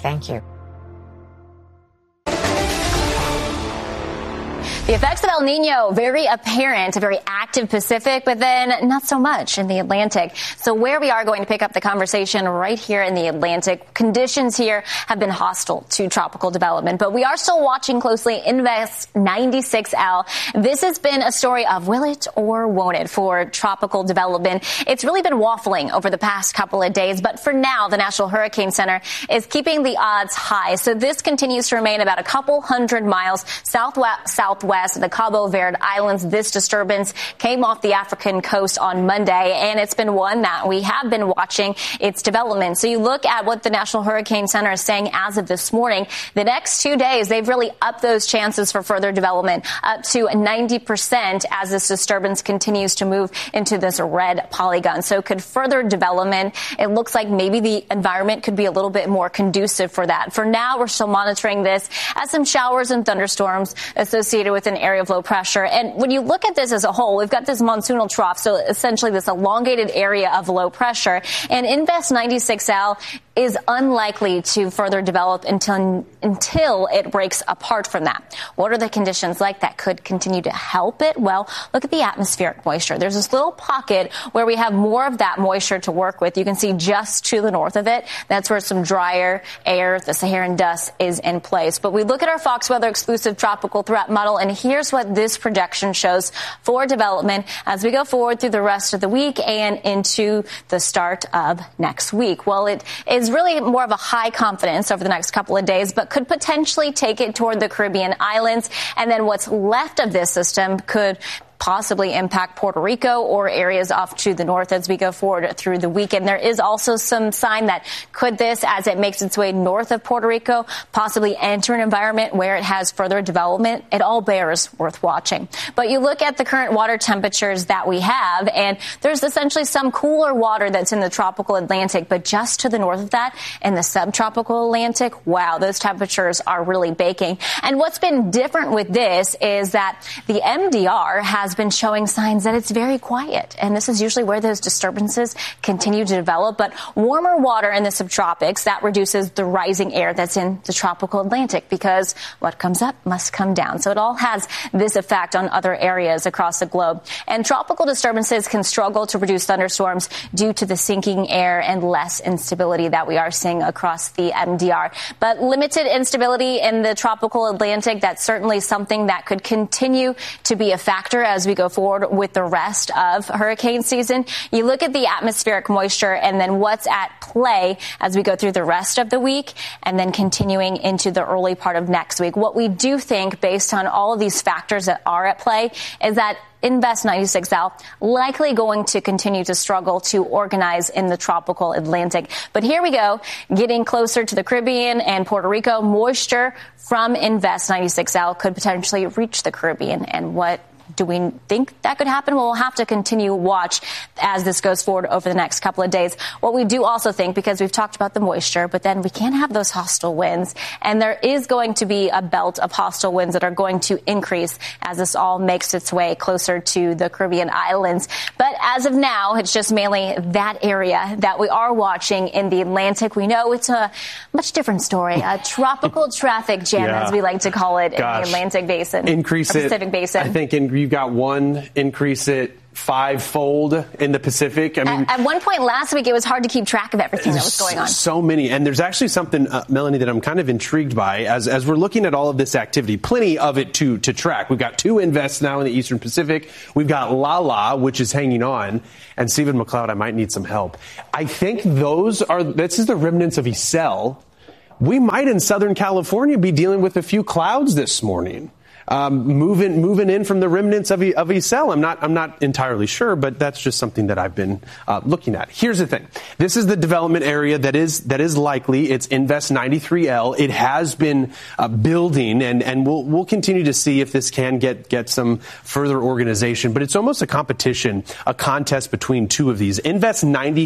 Thank you. The effects of El Nino, very apparent, a very active Pacific, but then not so much in the Atlantic. So where we are going to pick up the conversation right here in the Atlantic, conditions here have been hostile to tropical development, but we are still watching closely Invest 96L. This has been a story of will it or won't it for tropical development. It's really been waffling over the past couple of days, but for now, the National Hurricane Center is keeping the odds high. So this continues to remain about a couple hundred miles southwest of the Cabo Verde Islands. This disturbance came off the African coast on Monday, and it's been one that we have been watching its development. So you look at what the National Hurricane Center is saying as of this morning. The next 2 days, they've really upped those chances for further development up to 90% as this disturbance continues to move into this red polygon. So could further development, it looks like maybe the environment could be a little bit more conducive for that. For now, we're still monitoring this as some showers and thunderstorms associated with an area of low pressure. And when you look at this as a whole, we've got this monsoonal trough, so essentially this elongated area of low pressure. And Invest 96L is unlikely to further develop until it breaks apart from that. What are the conditions like that could continue to help it? Well, look at the atmospheric moisture. There's this little pocket where we have more of that moisture to work with. You can see just to the north of it, that's where some drier air, the Saharan dust, is in place. But we look at our Fox Weather exclusive tropical threat model, and here's what this projection shows for development as we go forward through the rest of the week and into the start of next week. Well, it is really more of a high confidence over the next couple of days, but could potentially take it toward the Caribbean islands. And then what's left of this system could possibly impact Puerto Rico or areas off to the north as we go forward through the weekend. There is also some sign that could this, as it makes its way north of Puerto Rico, possibly enter an environment where it has further development. It all bears worth watching. But you look at the current water temperatures that we have, and there's essentially some cooler water that's in the tropical Atlantic, but just to the north of that, in the subtropical Atlantic, wow, those temperatures are really baking. And what's been different with this is that the MDR has been showing signs that it's very quiet. And this is usually where those disturbances continue to develop. But warmer water in the subtropics, that reduces the rising air that's in the tropical Atlantic, because what comes up must come down. So it all has this effect on other areas across the globe. And tropical disturbances can struggle to produce thunderstorms due to the sinking air and less instability that we are seeing across the MDR. But limited instability in the tropical Atlantic, that's certainly something that could continue to be a factor as we go forward with the rest of hurricane season. You look at the atmospheric moisture and then what's at play as we go through the rest of the week and then continuing into the early part of next week. What we do think, based on all of these factors that are at play, is that Invest 96L likely going to continue to struggle to organize in the tropical Atlantic. But here we go, getting closer to the Caribbean and Puerto Rico. Moisture from Invest 96L could potentially reach the Caribbean. And what do we think that could happen? Well, we'll have to continue watch as this goes forward over the next couple of days. What we do also think, because we've talked about the moisture, but then we can't have those hostile winds. And there is going to be a belt of hostile winds that are going to increase as this all makes its way closer to the Caribbean islands. But as of now, it's just mainly that area that we are watching in the Atlantic. We know it's a much different story, a tropical traffic jam, as we like to call it, in the Atlantic Basin. Pacific Basin. I think you've got one, increase it fivefold in the Pacific. I mean, at one point last week, it was hard to keep track of everything that was going on. So many. And there's actually something, Melanie, that I'm kind of intrigued by as we're looking at all of this activity, plenty of it to track. We've got two invests now in the Eastern Pacific. We've got Lala, which is hanging on. And Stephen McLeod, I might need some help. I think this is the remnants of Isel. We might in Southern California be dealing with a few clouds this morning. Moving in from the remnants of Isel. I'm not entirely sure, but that's just something that I've been looking at. Here's the thing. This is the development area that is likely. It's Invest 93L. It has been building, and we'll continue to see if this can get some further organization. But it's almost a competition, a contest between two of these. Invest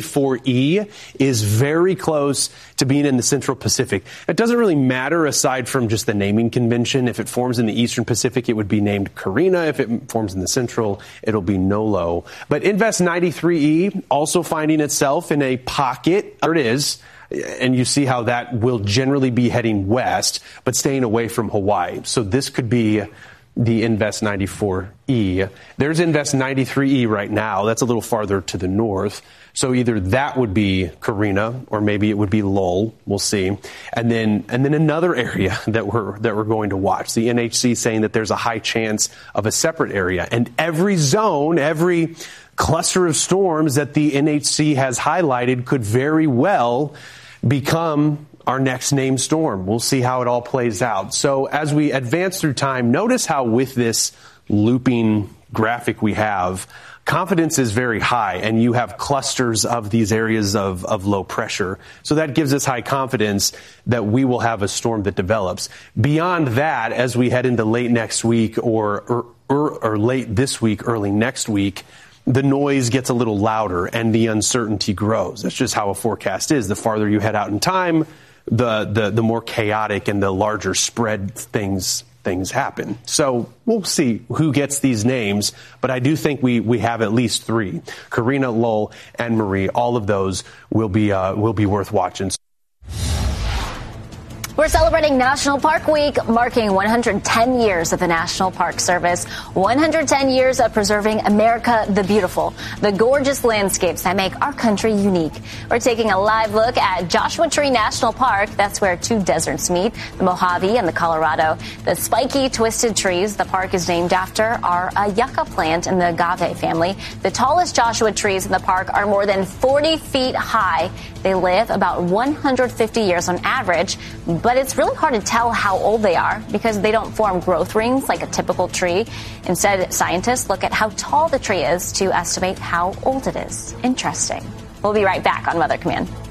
94E is very close to being in the Central Pacific. It doesn't really matter aside from just the naming convention. If it forms in the Eastern Pacific, it would be named Carina. If it forms in the Central, it'll be Nolo. But Invest 93E also finding itself in a pocket. There it is. and you see how that will generally be heading west, but staying away from Hawaii. So this could be the Invest 94E. There's Invest 93E right now. That's a little farther to the north. So either that would be Carina, or maybe it would be Lowell. We'll see. And then another area that we're going to watch. The NHC saying that there's a high chance of a separate area. And every zone, every cluster of storms that the NHC has highlighted could very well become our next named storm. We'll see how it all plays out. So as we advance through time, notice how with this looping graphic we have, confidence is very high, and you have clusters of these areas of low pressure. So that gives us high confidence that we will have a storm that develops. Beyond that, as we head into late next week or late this week, early next week, the noise gets a little louder and the uncertainty grows. That's just how a forecast is. The farther you head out in time, the more chaotic and the larger spread things happen. So we'll see who gets these names, but I do think we have at least three: Carina, Lowell, and Marie. All of those will be worth watching. We're celebrating National Park Week, marking 110 years of the National Park Service, 110 years of preserving America the Beautiful, the gorgeous landscapes that make our country unique. We're taking a live look at Joshua Tree National Park. That's where two deserts meet, the Mojave and the Colorado. The spiky, twisted trees the park is named after are a yucca plant in the agave family. The tallest Joshua trees in the park are more than 40 feet high. They live about 150 years on average, but it's really hard to tell how old they are because they don't form growth rings like a typical tree. Instead, scientists look at how tall the tree is to estimate how old it is. Interesting. We'll be right back on Weather Command.